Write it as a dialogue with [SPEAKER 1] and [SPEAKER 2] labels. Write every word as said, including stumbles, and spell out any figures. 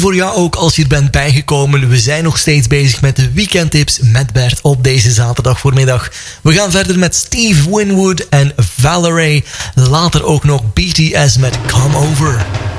[SPEAKER 1] Voor jou ook als je er bent bijgekomen. We zijn nog steeds bezig met de weekendtips met Bert op deze zaterdag voormiddag. We gaan verder met Steve Winwood en Valerie. Later ook nog B T S met Come Over.